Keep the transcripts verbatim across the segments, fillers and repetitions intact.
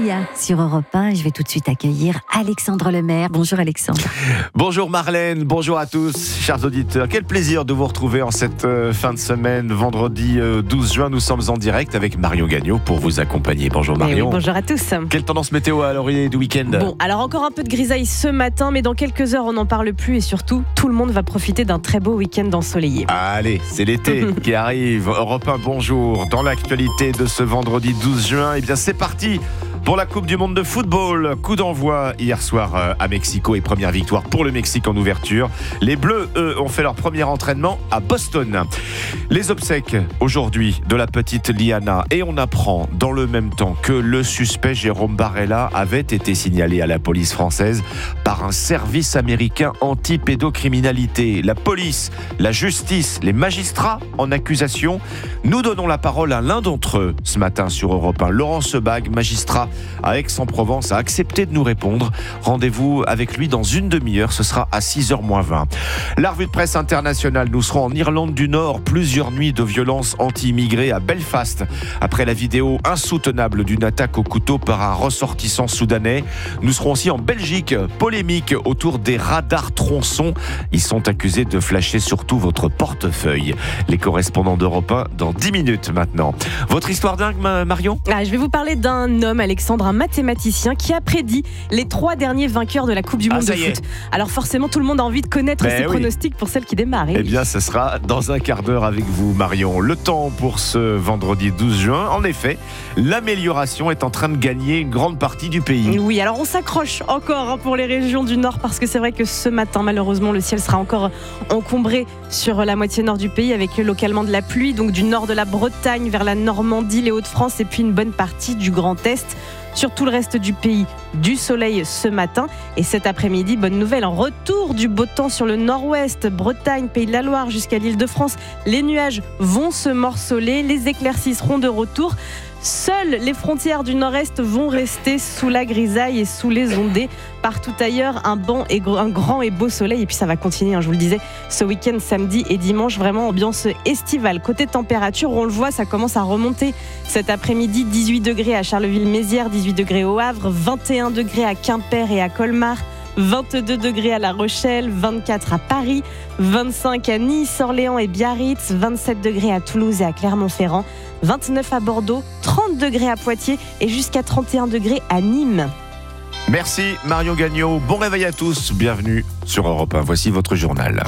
Lia sur Europe un. Je vais tout de suite accueillir Alexandre Lemaire. Bonjour Alexandre. Bonjour Marlène, bonjour à tous, chers auditeurs. Quel plaisir de vous retrouver en cette euh, fin de semaine, vendredi euh, douze juin. Nous sommes en direct avec Marion Gagnon pour vous accompagner. Bonjour Marion. Oui, bonjour à tous. Quelle tendance météo à l'orée du week-end ? Bon, alors encore un peu de grisaille ce matin, mais dans quelques heures on n'en parle plus et surtout tout le monde va profiter d'un très beau week-end ensoleillé. Allez, c'est l'été qui arrive. Europe un, bonjour. Dans l'actualité de ce vendredi douze juin, eh bien c'est parti pour la Coupe du Monde de football. Coup d'envoi hier soir à Mexico et première victoire pour le Mexique en ouverture. Les Bleus, eux, ont fait leur premier entraînement à Boston. Les obsèques aujourd'hui de la petite Liana, et on apprend dans le même temps que le suspect Jérôme Barella avait été signalé à la police française par un service américain anti-pédocriminalité. La police, la justice, les magistrats en accusation. Nous donnons la parole à l'un d'entre eux ce matin sur Europe un. Laurent Sebag, magistrat à Aix-en-Provence, a accepté de nous répondre. Rendez-vous avec lui dans une demi-heure, ce sera à six heures moins vingt. La revue de presse internationale, nous serons en Irlande du Nord. Plusieurs nuits de violence anti-immigrés à Belfast, après la vidéo insoutenable d'une attaque au couteau par un ressortissant soudanais. Nous serons aussi en Belgique, polémique autour des radars tronçons. Ils sont accusés de flasher surtout votre portefeuille. Les correspondants d'Europe un dans dix minutes maintenant. Votre histoire dingue, Marion ? Ah, je vais vous parler d'un homme, Alexandre, un mathématicien qui a prédit les trois derniers vainqueurs de la Coupe du Ah, Monde ça de y foot. est. Alors forcément, tout le monde a envie de connaître Mais ses oui. pronostics pour celle qui démarre. Eh bien, ce sera dans un quart d'heure avec vous, Marion. Le temps pour ce vendredi douze juin. En effet, l'amélioration est en train de gagner une grande partie du pays. Oui, alors on s'accroche encore hein, pour les régions du Nord parce que c'est vrai que ce matin, malheureusement, le ciel sera encore encombré sur la moitié nord du pays avec localement de la pluie, donc du nord de la Bretagne vers la Normandie, les Hauts-de-France et puis une bonne partie du Grand Est. Sur tout le reste du pays, du soleil ce matin. Et cet après-midi, bonne nouvelle, en retour du beau temps sur le nord-ouest, Bretagne, Pays de la Loire jusqu'à l'Île-de-France. Les nuages vont se morceler, les éclaircies seront de retour. Seules les frontières du nord-est vont rester sous la grisaille et sous les ondées. Partout ailleurs, un, bon et gr- un grand et beau soleil. Et puis ça va continuer, hein, je vous le disais, ce week-end, samedi et dimanche, vraiment ambiance estivale. Côté température, on le voit, ça commence à remonter cet après-midi. dix-huit degrés à Charleville-Mézières, dix-huit degrés au Havre, vingt et un degrés à Quimper et à Colmar, vingt-deux degrés à La Rochelle, vingt-quatre à Paris, vingt-cinq à Nice, Orléans et Biarritz, vingt-sept degrés à Toulouse et à Clermont-Ferrand, vingt-neuf à Bordeaux, trente degrés à Poitiers et jusqu'à trente et un degrés à Nîmes. Merci Marion Gagnon. Bon réveil à tous. Bienvenue sur Europe un. Voici votre journal.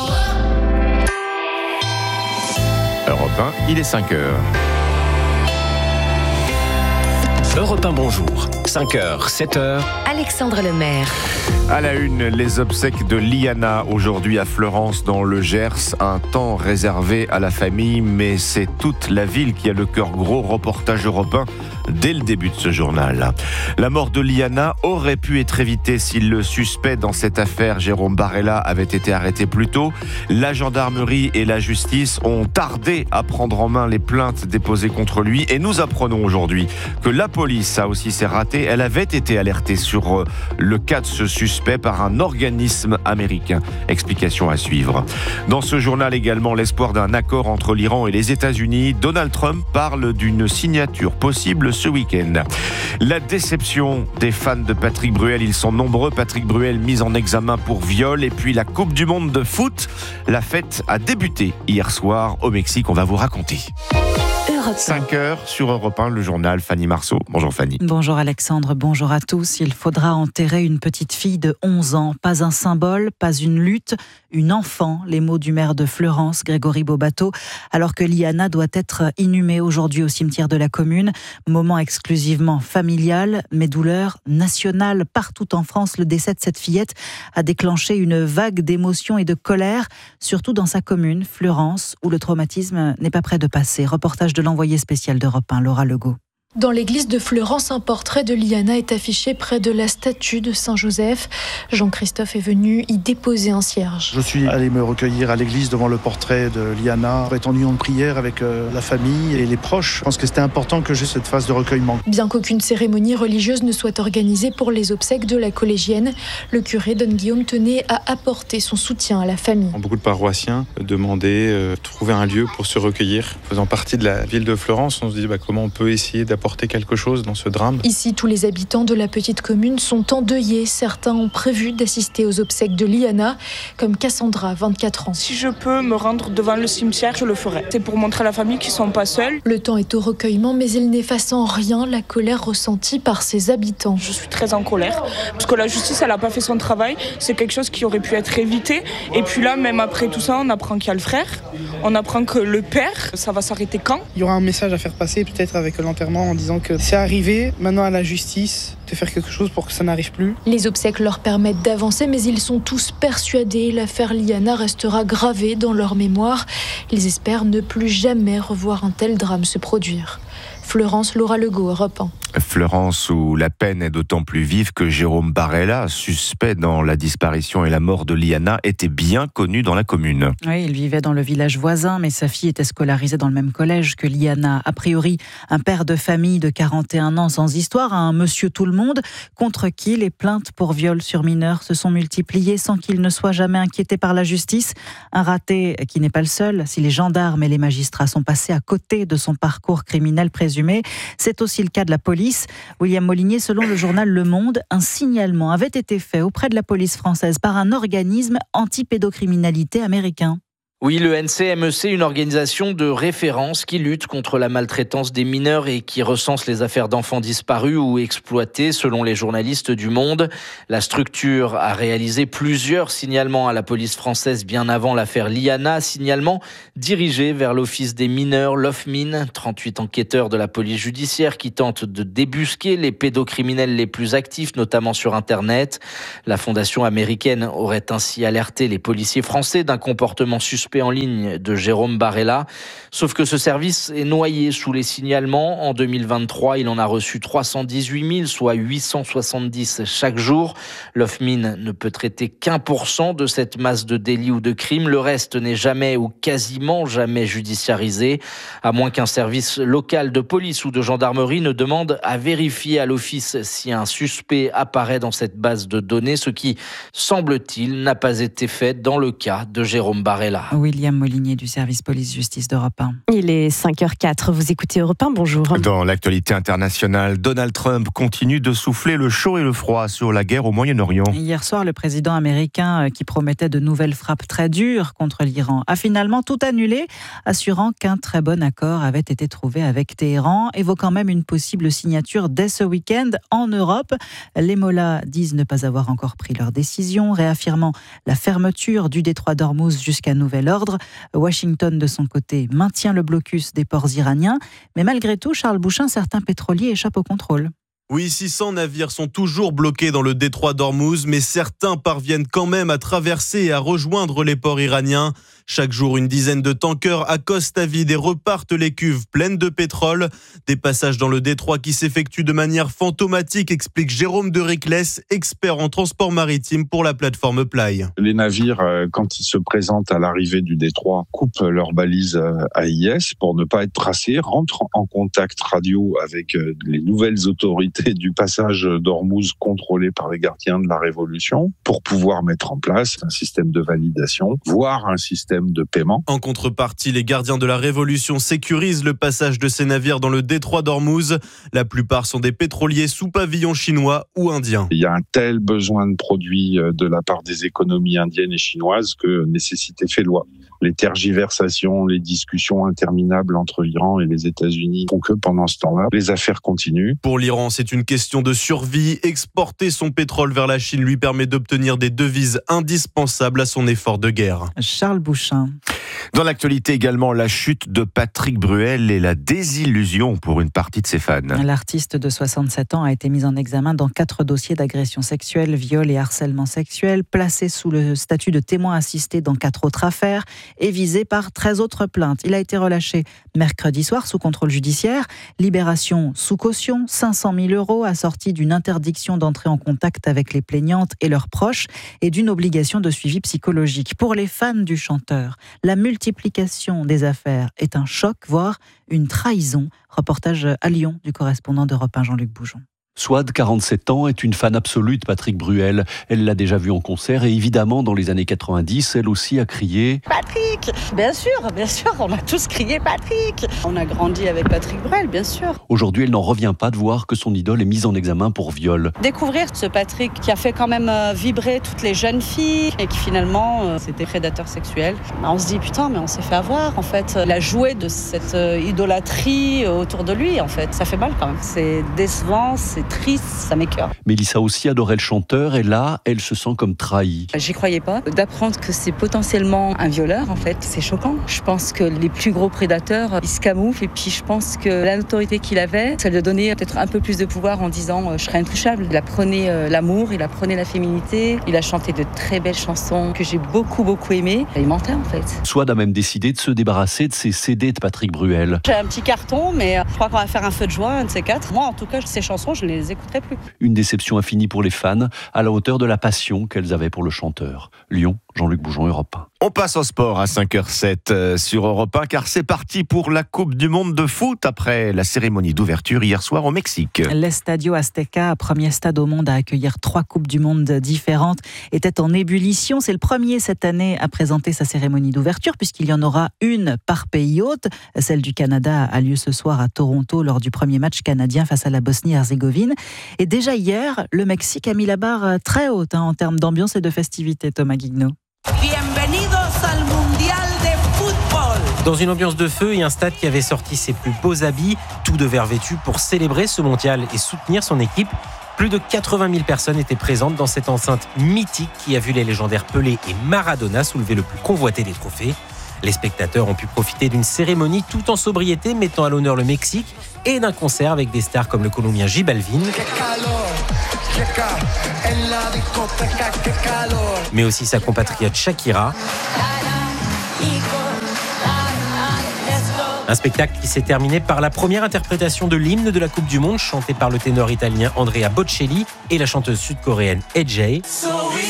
Europe un, il est cinq heures. Europe un, bonjour. cinq heures, sept heures. Alexandre Lemaire. À la une, les obsèques de Liana aujourd'hui à Fleurance dans le Gers. Un temps réservé à la famille, mais c'est toute la ville qui a le cœur gros. Reportage européen dès le début de ce journal. La mort de Liana aurait pu être évitée si le suspect dans cette affaire, Jérôme Barella, avait été arrêté plus tôt. La gendarmerie et la justice ont tardé à prendre en main les plaintes déposées contre lui. Et nous apprenons aujourd'hui que la police a aussi s'est ratée. Elle avait été alertée sur le cas de ce suspect par un organisme américain. Explication à suivre. Dans ce journal également, l'espoir d'un accord entre l'Iran et les États-Unis. Donald Trump parle d'une signature possible ce week-end. La déception des fans de Patrick Bruel, ils sont nombreux. Patrick Bruel mis en examen pour viol. Et puis la Coupe du Monde de foot. La fête a débuté hier soir au Mexique. On va vous raconter. cinq heures sur Europe un, le journal. Fanny Marceau. Bonjour Fanny. Bonjour Alexandre, bonjour à tous. Il faudra enterrer une petite fille de onze ans. Pas un symbole, pas une lutte, une enfant. Les mots du maire de Fleurance, Grégory Bobato, alors que Liana doit être inhumée aujourd'hui au cimetière de la commune. Moment exclusivement familial, mais douleur nationale. Partout en France, le décès de cette fillette a déclenché une vague d'émotions et de colère, surtout dans sa commune, Fleurance, où le traumatisme n'est pas près de passer. Reportage de l'envoyé spécial d'Europe un, Laura Legault. Dans l'église de Fleurance, un portrait de Liana est affiché près de la statue de Saint-Joseph. Jean-Christophe est venu y déposer un cierge. Je suis allé me recueillir à l'église devant le portrait de Liana, être en union de prière avec euh, la famille et les proches. Je pense que c'était important que j'ai cette phase de recueillement. Bien qu'aucune cérémonie religieuse ne soit organisée pour les obsèques de la collégienne, le curé Don Guillaume tenait à apporter son soutien à la famille. Beaucoup de paroissiens demandaient euh, trouver un lieu pour se recueillir. Faisant partie de la ville de Fleurance, on se dit bah, comment on peut essayer d'apporter apporter quelque chose dans ce drame. Ici, tous les habitants de la petite commune sont endeuillés. Certains ont prévu d'assister aux obsèques de Liana, comme Cassandra, vingt-quatre ans. Si je peux me rendre devant le cimetière, je le ferai. C'est pour montrer à la famille qu'ils ne sont pas seuls. Le temps est au recueillement, mais il n'efface en rien la colère ressentie par ses habitants. Je suis très en colère, parce que la justice, elle n'a pas fait son travail. C'est quelque chose qui aurait pu être évité. Et puis là, même après tout ça, on apprend qu'il y a le frère, on apprend que le père, ça va s'arrêter quand ? Il y aura un message à faire passer, peut-être avec l'enterrement, en disant que c'est arrivé, maintenant à la justice de faire quelque chose pour que ça n'arrive plus. Les obsèques leur permettent d'avancer, mais ils sont tous persuadés l'affaire Liana restera gravée dans leur mémoire. Ils espèrent ne plus jamais revoir un tel drame se produire. Florence Laura Legault, Europe un. Florence, où la peine est d'autant plus vive que Jérôme Barella, suspect dans la disparition et la mort de Liana, était bien connu dans la commune. Oui, il vivait dans le village voisin, mais sa fille était scolarisée dans le même collège que Liana. A priori, un père de famille de quarante et un ans sans histoire, un monsieur tout le monde, contre qui les plaintes pour viol sur mineurs se sont multipliées sans qu'il ne soit jamais inquiété par la justice. Un raté qui n'est pas le seul. Si les gendarmes et les magistrats sont passés à côté de son parcours criminel présumé, c'est aussi le cas de la police. William Molinier, selon le journal Le Monde, un signalement avait été fait auprès de la police française par un organisme anti-pédocriminalité américain. Oui, le N C M E C, une organisation de référence qui lutte contre la maltraitance des mineurs et qui recense les affaires d'enfants disparus ou exploités, selon les journalistes du Monde. La structure a réalisé plusieurs signalements à la police française bien avant l'affaire Liana, signalements dirigés vers l'Office des mineurs, l'O F M I N, trente-huit enquêteurs de la police judiciaire qui tentent de débusquer les pédocriminels les plus actifs, notamment sur Internet. La fondation américaine aurait ainsi alerté les policiers français d'un comportement suspect en ligne de Jérôme Barella. Sauf que ce service est noyé sous les signalements. En deux mille vingt-trois, il en a reçu trois cent dix-huit mille, soit huit cent soixante-dix chaque jour. L'O F M I N ne peut traiter qu'un pour cent de cette masse de délits ou de crimes. Le reste n'est jamais ou quasiment jamais judiciarisé, à moins qu'un service local de police ou de gendarmerie ne demande à vérifier à l'office si un suspect apparaît dans cette base de données, ce qui, semble-t-il, n'a pas été fait dans le cas de Jérôme Barella. William Molinier du service police-justice d'Europe un. Il est cinq heures quatre, vous écoutez Europe un, bonjour. Dans l'actualité internationale, Donald Trump continue de souffler le chaud et le froid sur la guerre au Moyen-Orient. Hier soir, le président américain, qui promettait de nouvelles frappes très dures contre l'Iran, a finalement tout annulé, assurant qu'un très bon accord avait été trouvé avec Téhéran, évoquant même une possible signature dès ce week-end en Europe. Les mollahs disent ne pas avoir encore pris leur décision, réaffirmant la fermeture du détroit d'Ormuz jusqu'à nouvel ordre. Washington, de son côté, maintient le blocus des ports iraniens. Mais malgré tout, Charles Bouchin, certains pétroliers échappent au contrôle. Oui, six cents navires sont toujours bloqués dans le détroit d'Ormuz, mais certains parviennent quand même à traverser et à rejoindre les ports iraniens. Chaque jour, une dizaine de tankers accostent à vide et repartent les cuves pleines de pétrole. Des passages dans le détroit qui s'effectuent de manière fantomatique, explique Jérôme de Riclès, expert en transport maritime pour la plateforme Play. Les navires, quand ils se présentent à l'arrivée du détroit, coupent leurs balises A I S pour ne pas être tracés, rentrent en contact radio avec les nouvelles autorités du passage d'Ormuz contrôlé par les gardiens de la Révolution pour pouvoir mettre en place un système de validation, voire un système de paiement. En contrepartie, les gardiens de la Révolution sécurisent le passage de ces navires dans le détroit d'Ormuz. La plupart sont des pétroliers sous pavillon chinois ou indien. Il y a un tel besoin de produits de la part des économies indiennes et chinoises que nécessité fait loi. Les tergiversations, les discussions interminables entre l'Iran et les États-Unis font que pendant ce temps-là, les affaires continuent. Pour l'Iran, c'est une question de survie. Exporter son pétrole vers la Chine lui permet d'obtenir des devises indispensables à son effort de guerre. Charles Bouchin. Dans l'actualité également, la chute de Patrick Bruel et la désillusion pour une partie de ses fans. L'artiste de soixante-sept ans a été mis en examen dans quatre dossiers d'agression sexuelle, viol et harcèlement sexuel, placé sous le statut de témoin assisté dans quatre autres affaires et visé par treize autres plaintes. Il a été relâché mercredi soir sous contrôle judiciaire. Libération sous caution, cinq cent mille euros, assortie d'une interdiction d'entrer en contact avec les plaignantes et leurs proches et d'une obligation de suivi psychologique. Pour les fans du chanteur, la multiplication des affaires est un choc, voire une trahison. Reportage à Lyon du correspondant d'Europe un, Jean-Luc Boujon. Swad, quarante-sept ans, est une fan absolue de Patrick Bruel. Elle l'a déjà vu en concert et évidemment, dans les années quatre-vingt-dix, elle aussi a crié « Patrick !» Bien sûr, bien sûr, on a tous crié « Patrick !» On a grandi avec Patrick Bruel, bien sûr. Aujourd'hui, elle n'en revient pas de voir que son idole est mise en examen pour viol. Découvrir ce Patrick qui a fait quand même vibrer toutes les jeunes filles et qui finalement, c'était prédateur sexuel. On se dit, putain, mais on s'est fait avoir, en fait. Il a joué de cette idolâtrie autour de lui, en fait. Ça fait mal quand même. C'est décevant, c'est triste, ça m'écoeure. Mélissa aussi adorait le chanteur et là, elle se sent comme trahie. J'y croyais pas. D'apprendre que c'est potentiellement un violeur, en fait, c'est choquant. Je pense que les plus gros prédateurs, ils se camouflent et puis je pense que la notoriété qu'il avait, ça lui a donné peut-être un peu plus de pouvoir en disant « je serai intouchable ». Il apprenait l'amour, il apprenait la féminité, il a chanté de très belles chansons que j'ai beaucoup, beaucoup aimées. Il mentait, en fait. Swad a même décidé de se débarrasser de ses C D de Patrick Bruel. J'ai un petit carton, mais je crois qu'on va faire un feu de joie, un de ces quatre. Moi, en tout cas, ces chansons, je ne les écouterai plus. Une déception infinie pour les fans, à la hauteur de la passion qu'elles avaient pour le chanteur. Lyon, Jean-Luc Boujon, Europe un. On passe au sport à cinq heures sept sur Europe un, car c'est parti pour la Coupe du Monde de foot après la cérémonie d'ouverture hier soir au Mexique. L'Estadio Azteca, premier stade au monde à accueillir trois Coupes du Monde différentes, était en ébullition. C'est le premier cette année à présenter sa cérémonie d'ouverture, puisqu'il y en aura une par pays hôte. Celle du Canada a lieu ce soir à Toronto lors du premier match canadien face à la Bosnie-Herzégovine. Et déjà hier, le Mexique a mis la barre très haute hein, en termes d'ambiance et de festivité, Thomas Guigno. Bienvenidos al Mundial de Football. Dans une ambiance de feu et un stade qui avait sorti ses plus beaux habits, tout de vert vêtu pour célébrer ce mondial et soutenir son équipe. Plus de quatre-vingt mille personnes étaient présentes dans cette enceinte mythique qui a vu les légendaires Pelé et Maradona soulever le plus convoité des trophées. Les spectateurs ont pu profiter d'une cérémonie tout en sobriété mettant à l'honneur le Mexique et d'un concert avec des stars comme le Colombien J Balvin, mais aussi sa compatriote Shakira. Un spectacle qui s'est terminé par la première interprétation de l'hymne de la Coupe du Monde chantée par le ténor italien Andrea Bocelli et la chanteuse sud-coréenne A J.